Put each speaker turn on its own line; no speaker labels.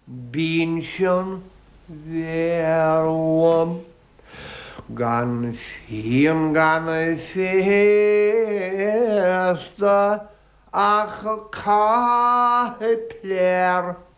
Bínsion verwam gan ffyn gan y ffesta ach y ca y pler